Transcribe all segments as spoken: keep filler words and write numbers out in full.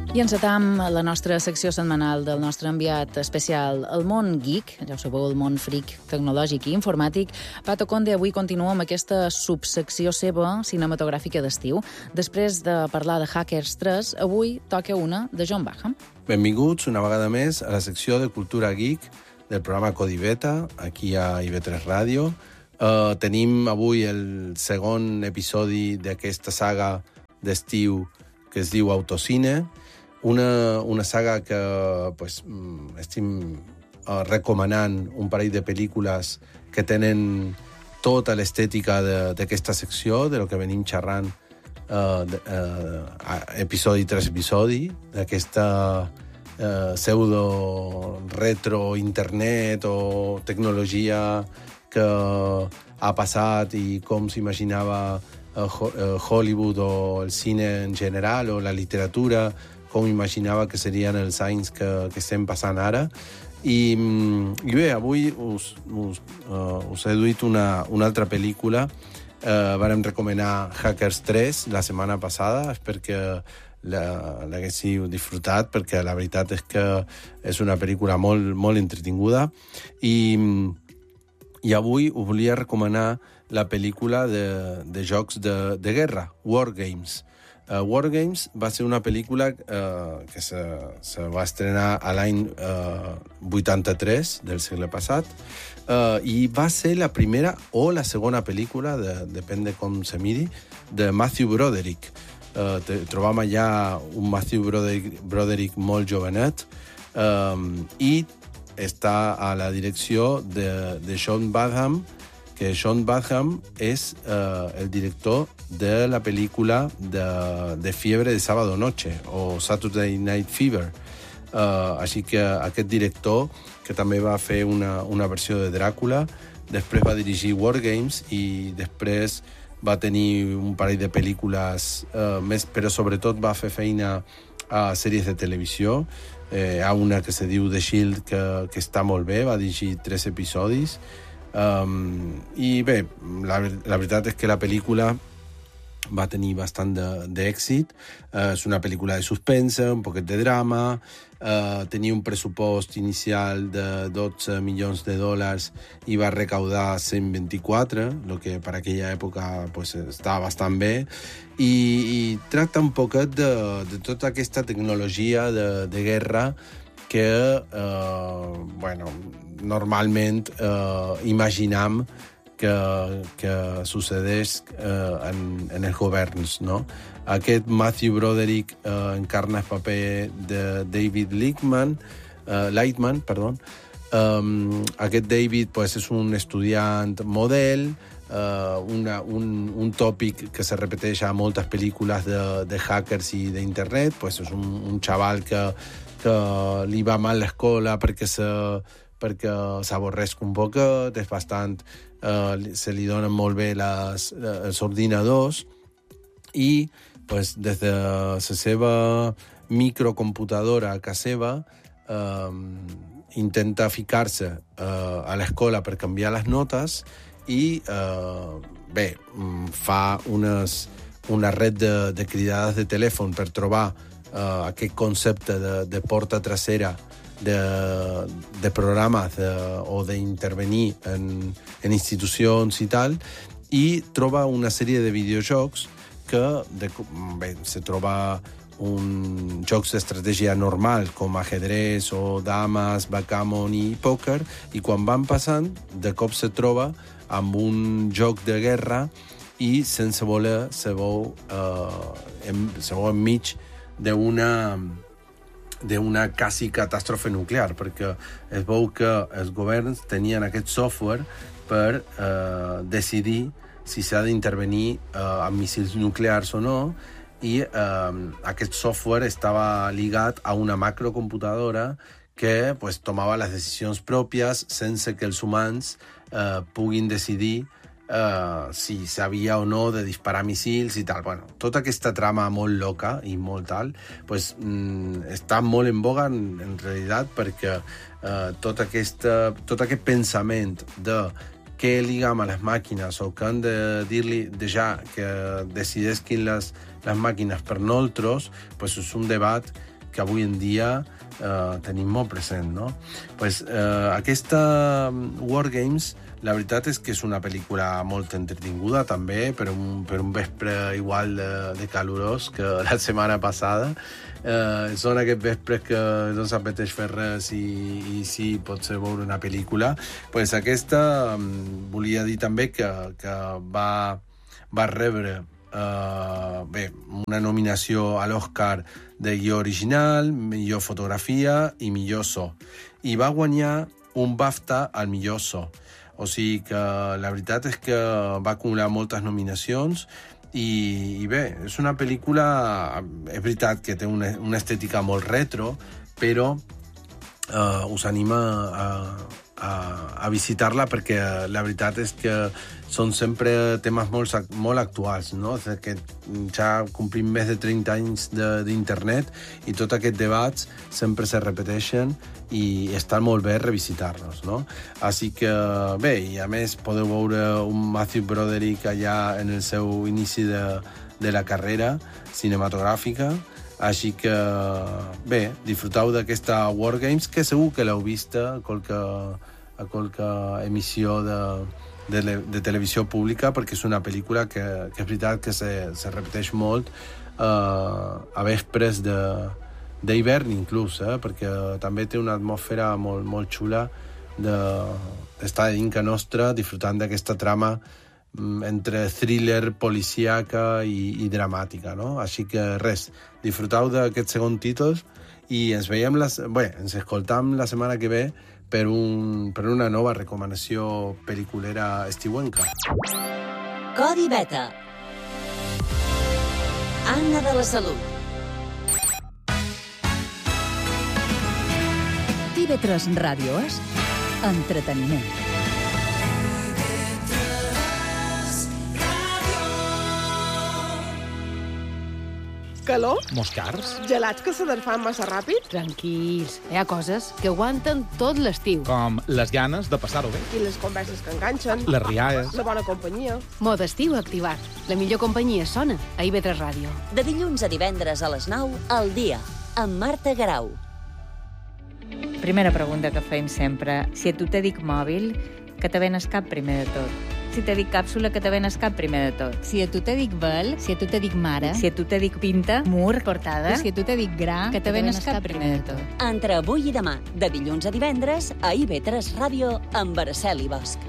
I encetam la nostra secció setmanal del nostre enviat especial El món geek, ja ho sabeu, el món fric tecnològic i informàtic. Pato Conde, avui continua amb aquesta subsecció seva cinematogràfica d'estiu. Després de parlar de Hackers tres, avui toca una de John Baham. Benvinguts una vegada més a la secció de Cultura Geek del programa Codi Beta, aquí a I V tres Ràdio. Uh, tenim avui el segon episodi d'aquesta saga d'estiu que es diu Autocine, una, una saga que pues, estem uh, recomanant un parell de pel·lícules que tenen tota l'estètica d'aquesta secció, de lo que venim xerrant uh, de, uh, episodi tras episodi, d'aquesta uh, pseudo retro internet o tecnologia que ha passat i com s'imaginava Hollywood o el cine en general o la literatura, com imaginava que serien els anys que, que estem passant ara. I, i bé, avui us, us, uh, us he duit una, una altra pel·lícula. Uh, vàrem recomanar Hackers tres la setmana passada, espero que l'haguéssiu disfrutat, perquè la veritat és que és una pel·lícula molt, molt entretinguda. I, i avui us volia recomanar la pel·lícula de, de jocs de, de guerra, War Games. Uh, War Games va ser una pel·lícula uh, que se, se va estrenar a l'any uh, vuitanta-tres del segle passat uh, i va ser la primera o la segona pel·lícula, de, depèn de com se miri, de Matthew Broderick. Uh, te, trobam allà un Matthew Broderick, Broderick molt jovenet um, i està a la direcció de, de John Badham, que John Badham és uh, el director de la pel·lícula de, de Fiebre de Sábado Noche, o Saturday Night Fever. Uh, així que aquest director, que també va fer una, una versió de Dràcula, després va dirigir War Games i després va tenir un parell de pel·lícules uh, més, però sobretot va fer feina a sèries de televisió. Eh, hi ha una que se diu The Shield, que, que està molt bé, va dirigir tres episodis. Um, i bé, la, la veritat és que la pel·lícula va tenir bastant d'èxit. Uh, és una pel·lícula de suspense, un poquet de drama, uh, tenia un pressupost inicial de dotze milions de dòlars i va recaudar cent vint-i-quatre, el que per aquella època pues, estava bastant bé, i, i tracta un poquet de, de tota aquesta tecnologia de, de guerra que, eh, bueno, normalment eh, imaginam que, que sucedeix eh, en, en els governs, no? Aquest Matthew Broderick eh, encarna el paper de David Lightman, eh, Lightman, perdó. Um, aquest David pues, és un estudiant model, uh, una, un, un tòpic que se repeteix a moltes pel·lícules de, de hackers i d'internet, pues, és un, un xaval que que li va mal l'escola perquè se, perquè s'avorreix un poquet, és bastant, eh, se li donen molt bé les, els ordinadors i pues, des de la seva microcomputadora a casa seva eh, intenta ficar-se eh, a l'escola per canviar les notes i eh, bé, fa unes, una red de, de cridades de telèfon per trobar Uh, aquest concepte de, de porta trasera de, de programes de, o d'intervenir en, en institucions i tal, i troba una sèrie de videojocs que de, bé, se troba un jocs d'estratègia normal com ajedrez o dames, backgammon i pòquer, i quan van passant de cop se troba amb un joc de guerra i sense voler se veu, uh, en, se veu enmig d'una d'una quasi catàstrofe nuclear, perquè es veu que els governs tenien aquest software per eh, decidir si s'ha d'intervenir eh, amb míssils nuclears o no, i eh, aquest software estava ligat a una macrocomputadora que pues, tomava les decisions pròpies sense que els humans eh, puguin decidir Uh, si s'havia o no de disparar missils i tal. Bueno, tota aquesta trama molt loca i molt tal, pues, mm, està molt en boga en, en realitat, perquè uh, tot, aquesta, tot aquest pensament de què ligam a les màquines o que han de dir-li de ja que decidesquin les, les màquines per nosaltres, pues és un debat que avui en dia eh, tenim molt present, no? Pues, eh, aquesta War Games, la veritat és que és una pel·lícula molt entretinguda, també, per un, per un vespre igual de, de calorós que la setmana passada. Eh, són aquests vespres que no s'apeteix fer res i, i sí, potser veure una pel·lícula. Pues aquesta, volia dir també que, que va, va rebre Uh, bé, una nominació a l'Oscar de guió original, millor fotografia i millor so. I va guanyar un BAFTA al millor so. O sigui que la veritat és que va acumular moltes nominacions i, i bé, és una pel·lícula, és veritat que té una, una estètica molt retro, però uh, us anima a, a, a visitar-la perquè la veritat és que són sempre temes molt, molt actuals, no? Que ja complim més de trenta anys d'internet i tots aquests debats sempre se repeteixen i està molt bé revisitar-los, no? Així que, bé, i a més podeu veure un Matthew Broderick allà en el seu inici de, de la carrera cinematogràfica. Així que, bé, disfruteu d'aquesta War Games, que segur que l'heu vista a qualque, a qualque emissió de, de, de televisió pública, perquè és una pel·lícula que, que és veritat que se, se repeteix molt eh, a vespres de, d'hivern inclús, eh, perquè també té una atmosfera molt, molt xula d'estar de, dintre nostra disfrutant d'aquesta trama entre thriller, policíaca i, i dramàtica, no? Així que res, disfruteu d'aquest segon títol i ens veiem, les, bé, ens escoltam la setmana que ve per, un, per una nova recomanació pel·liculera estiuenca. Codi Beta. Anna de la Salut. T V tres Ràdio és entreteniment. Calor? Moscars? Gelats que s'aderfan massa ràpid? Tranquils, hi ha coses que aguanten tot l'estiu. Com les ganes de passar-ho bé. I les converses que enganxen? Les rialles. La bona companyia? Mode estiu activat. La millor companyia sona a I V tres Ràdio. De dilluns a divendres a les nou, al dia, amb Marta Garau. Primera pregunta que feim sempre. Si a tu te dic mòbil, que te venes cap primer de tot? Si te dic càpsula, que te venes cap primer de tot? Si a tu te dic vel, si a tu te dic mare, si a tu te dic pinta, mur, portada, si a tu te dic gra, que te venes cap primer de tot? Entre avui i demà, de dilluns a divendres, a I V tres Ràdio, amb Araceli Bosch.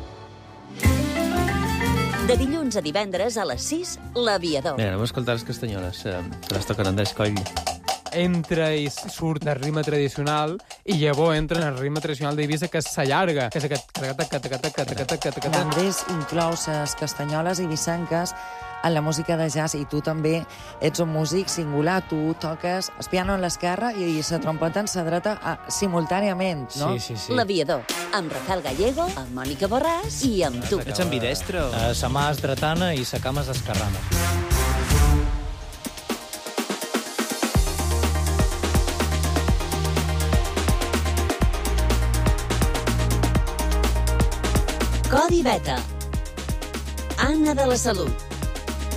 De dilluns a divendres a les sis, L'Aviador. Mira, anem a escoltar les castanyoles, eh, que les toquen Andrés Coll. Entra i surt del ritme tradicional i llavors entra en el ritme tradicional d'Eivissa, que s'allarga, que és aquest... L'Andrés inclou les castanyoles ibicenques en la música de jazz i tu també ets un músic singular. Tu toques el piano en l'esquerra i la trompeta en la dreta simultàniament, no? Sí, sí, sí. L'Aviador, amb Rafael Gallego, amb Mònica Borràs i amb tu. Ets ambidestro. Uh, sa mà és dretana i sa cama és esquerrana. Codi Beta. Anna de la Salut.